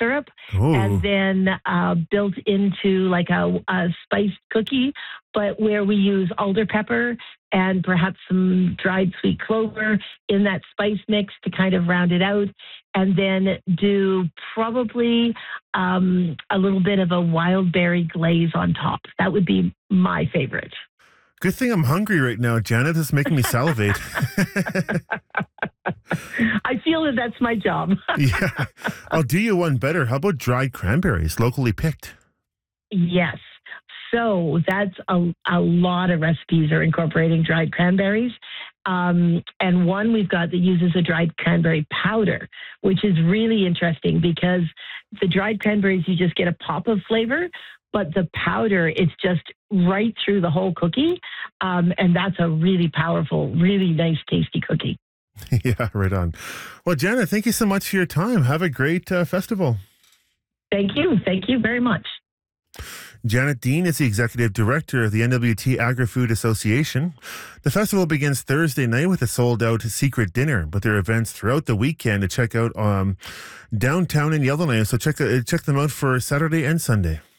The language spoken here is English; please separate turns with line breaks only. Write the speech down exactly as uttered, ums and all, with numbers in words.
syrup and
Ooh.
then uh, built into like a, a spiced cookie, but where we use alder pepper and perhaps some dried sweet clover in that spice mix to kind of round it out. And then do probably um, a little bit of a wild berry glaze on top. That would be my favorite.
Good thing I'm hungry right now, Janet. This is making me salivate.
I feel that that's my job.
Yeah. I'll do you one better. How about dried cranberries, locally picked?
Yes. So that's a, a lot of recipes are incorporating dried cranberries. Um, and one we've got that uses a dried cranberry powder, which is really interesting because the dried cranberries, you just get a pop of flavor, but the powder, it's just right through the whole cookie. Um, and that's a really powerful, really nice, tasty cookie.
Yeah, right on. Well, Janet, thank you so much for your time. Have a great uh, festival.
Thank you. Thank you very much.
Janet Dean is the executive director of the N W T Agri-Food Association. The festival begins Thursday night with a sold-out secret dinner, but there are events throughout the weekend to check out um, downtown in Yellowknife. So check uh, check them out for Saturday and Sunday.